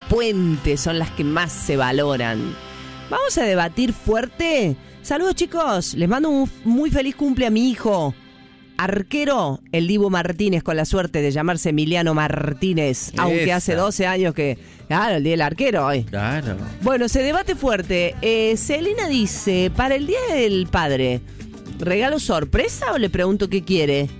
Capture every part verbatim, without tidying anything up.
puentes son las que más se valoran. Vamos a debatir fuerte. Saludos, chicos, les mando un muy feliz cumple a mi hijo arquero, el Dibu Martínez, con la suerte de llamarse Emiliano Martínez, Esa. aunque hace doce años que... Claro, el día del arquero hoy. Claro. Bueno, se debate fuerte. Eh, Celina dice, para el Día del Padre, ¿regalo sorpresa o le pregunto qué quiere?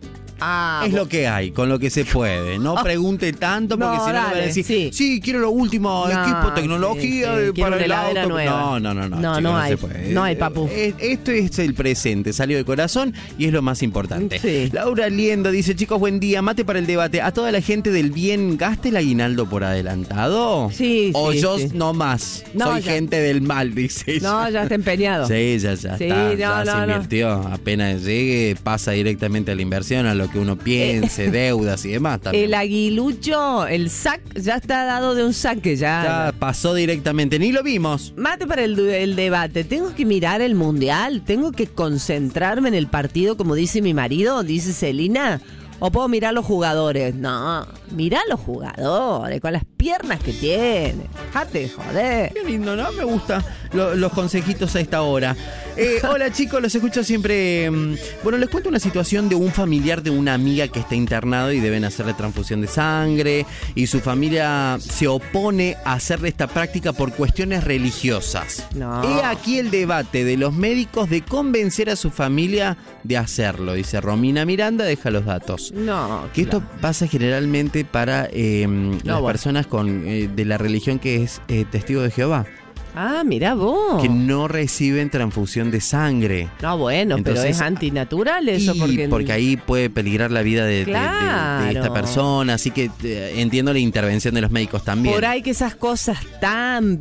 Ah, Es bo- lo que hay, con lo que se puede. No pregunte tanto porque No, si no le van a dale, decir, sí. sí, quiero lo último, No, equipo, tecnología sí, sí, eh, quiero para una el heladera auto. nueva. No, no, no, no. No, chicos, no hay, se puede. no hay, papu. Eh, Esto es el presente, salió de corazón y es lo más importante. Sí. Laura Liendo dice, chicos, buen día, mate para el debate. A toda la gente del bien, ¿gaste el aguinaldo por adelantado? Sí, O sí, yo sí. no más, No, soy ya. gente del mal, dice ella. No, ya está empeñado. Sí, ya, ya Sí, está, no, ya no, se no. invirtió. Apenas llegue, pasa directamente a la inversión, a lo que uno piense, deudas y demás también. El aguilucho, el sac, ya está dado de un saque, ya. Ya pasó directamente, ni lo vimos. Mate para el, el debate. ¿Tengo que mirar el mundial? ¿Tengo que concentrarme en el partido como dice mi marido? Dice Celina. ¿O puedo mirar los jugadores? No, mirá los jugadores con las piernas que tienen. Jate de joder. Qué lindo, ¿no? Me gusta lo- los consejitos a esta hora. Eh, hola chicos, los escucho siempre. mm, Bueno, les cuento una situación de un familiar de una amiga que está internado y deben hacerle transfusión de sangre. Y su familia se opone a hacerle esta práctica por cuestiones religiosas. No. He aquí el debate de los médicos de convencer a su familia de hacerlo. Dice Romina Miranda, deja los datos. No, Que esto pasa generalmente para eh, las bueno. personas con eh, de la religión que es eh, testigo de Jehová, Ah, mirá vos. que no reciben transfusión de sangre. No, bueno, Entonces, pero es antinatural eso. Y porque, porque ahí puede peligrar la vida de, de- de- de Claro. esta persona, así que eh, entiendo la intervención de los médicos también. Por ahí que esas cosas tan,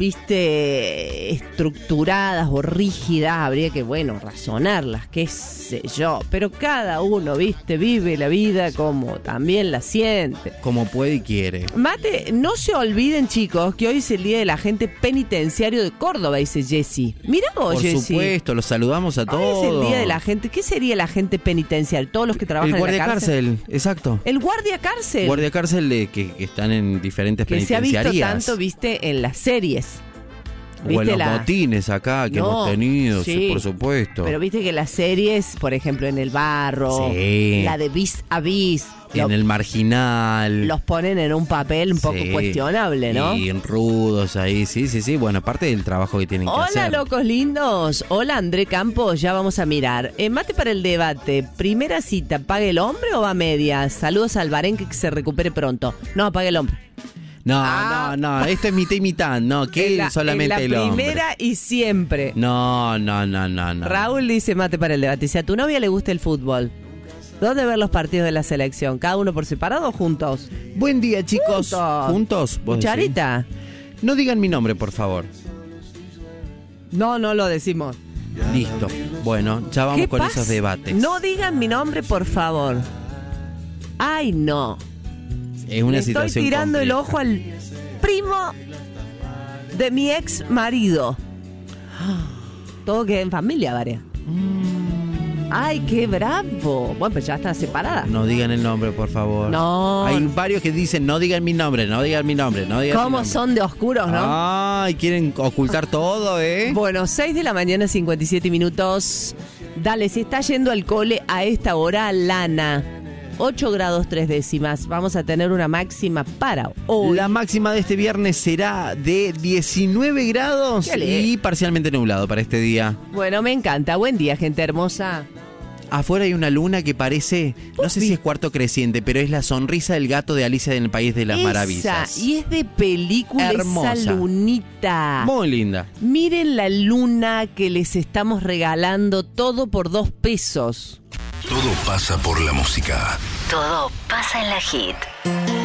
viste, estructuradas o rígidas, habría que, bueno, razonarlas, qué sé yo. Pero cada uno, viste, vive la vida como también la siente. Como puede y quiere. Mate, no se olviden, chicos, que hoy es el Día del Agente Penitenciario de Córdoba, dice Jessy. Mirá vos, Por Jessy. supuesto, los saludamos a Hoy todos. es el Día del Agente. ¿Qué sería el agente penitenciario? Todos los que trabajan El en guardia la cárcel. cárcel, exacto. El guardia cárcel. Guardia cárcel de, que, que están en diferentes que se ha visto penitenciarías. tanto, viste, en las series. O en ¿Viste los la- motines acá que No, hemos tenido, sí. por supuesto. Pero viste que las series, por ejemplo, en El Barro, Sí. la de Vis a Vis, En lo- el marginal. los ponen en un papel un poco Sí. cuestionable, ¿no? Y en rudos ahí, sí, sí, sí. Bueno, aparte del trabajo que tienen que Hola, hacer. locos lindos. Hola, André Campos. Ya vamos a mirar. Eh, mate para el debate. Primera cita, ¿paga el hombre o va a medias? Saludos al Barenque, que se recupere pronto. No, paga el hombre. No, Ah. no, no. Esto es mitad y mitad. No, que En la, solamente en la el hombre. primera y siempre. No, no, no, no, no. Raúl dice mate para el debate. Si a tu novia le gusta el fútbol, ¿dónde ver los partidos de la selección? ¿Cada uno por separado o juntos? Buen día, chicos. Juntos. ¿Juntos? ¿Vos decís? ¿Cucharita? No digan mi nombre, por favor. No, no lo decimos. Listo. Bueno, ya vamos ¿Qué con pasa? esos debates. No digan mi nombre, por favor. Ay, no. Es una Le estoy situación tirando el compleja. ojo al primo de mi ex marido. Todo queda en familia, Varia. Ay, qué bravo. Bueno, pues ya está separada. No digan el nombre, por favor. No. Hay varios que dicen, no digan mi nombre, no digan mi nombre, no digan mi ¿Cómo nombre. son de oscuros, no? Ay, quieren ocultar todo, ¿eh? Bueno, seis de la mañana, cincuenta y siete minutos. Dale, se está yendo al cole a esta hora, Lana. ocho grados tres décimas. Vamos a tener una máxima para hoy. La máxima de este viernes será de diecinueve grados Qué ale- y parcialmente nublado para este día. Bueno, me encanta. Buen día, gente hermosa. Afuera hay una luna que parece, no sé si es cuarto creciente, pero es la sonrisa del gato de Alicia en el País de las Esa, Maravillas. y es de película Hermosa. esa lunita. Muy linda. Miren la luna que les estamos regalando, todo por dos pesos. Todo pasa por la música. Todo pasa en la Hit.